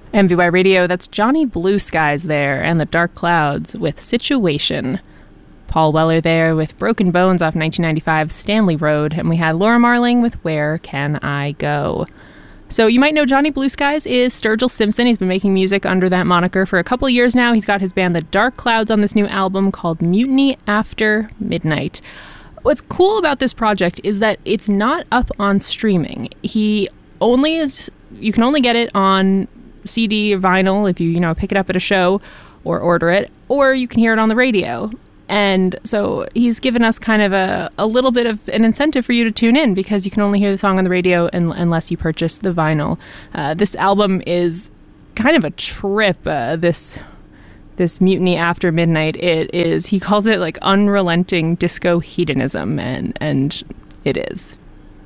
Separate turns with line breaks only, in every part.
MVY Radio, that's Johnny Blue Skies there, and the Dark Clouds with Situation. Paul Weller there with Broken Bones off 1995's Stanley Road, and we had Laura Marling with Where Can I Go? So you might know Johnny Blue Skies is Sturgill Simpson. He's been making music under that moniker for a couple years now. He's got his band The Dark Clouds on this new album called Mutiny After Midnight. What's cool about this project is that it's not up on streaming. You can only get it on CD or vinyl if you pick it up at a show or order it, or you can hear it on the radio. And so he's given us kind of a little bit of an incentive for you to tune in, because you can only hear the song on the radio unless you purchase the vinyl. This album is kind of a trip, this Mutiny After Midnight. He calls it like unrelenting disco hedonism, and it is.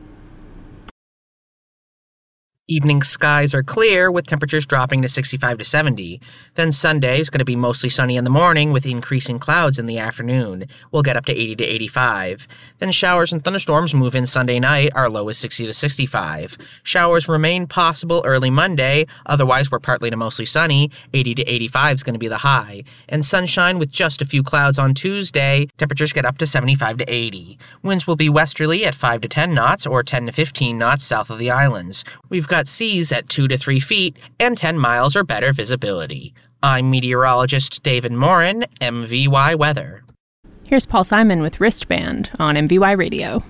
Evening skies are clear, with temperatures dropping to 65 to 70. Then Sunday is going to be mostly sunny in the morning with increasing clouds in the afternoon. We'll get up to 80 to 85. Then showers and thunderstorms move in Sunday night. Our low is 60 to 65. Showers remain possible early Monday. Otherwise, we're partly to mostly sunny. 80 to 85 is going to be the high. And sunshine with just a few clouds on Tuesday. Temperatures get up to 75 to 80. Winds will be westerly at 5 to 10 knots or 10 to 15 knots south of the islands. We've got seas at 2 to 3 feet and 10 miles or better visibility. I'm meteorologist David Morin, MVY Weather.
Here's Paul Simon with Wristband on MVY Radio.